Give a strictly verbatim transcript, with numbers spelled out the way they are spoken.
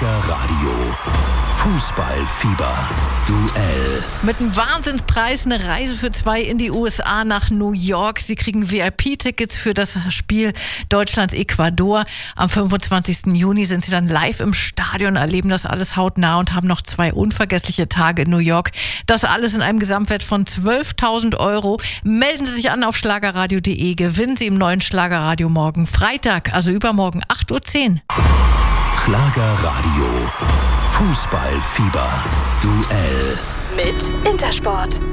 Schlagerradio. Fußballfieber. Duell. Mit einem Wahnsinnspreis eine Reise für zwei in die U S A nach New York. Sie kriegen V I P-Tickets für das Spiel Deutschland-Ecuador. Am fünfundzwanzigsten Juni sind sie dann live im Stadion, erleben das alles hautnah und haben noch zwei unvergessliche Tage in New York. Das alles in einem Gesamtwert von zwölftausend Euro. Melden Sie sich an auf schlagerradio punkt de. Gewinnen Sie im neuen Schlagerradio morgen Freitag, also übermorgen acht Uhr zehn. Schlagerradio. Fußballfieber. Duell. Mit Intersport.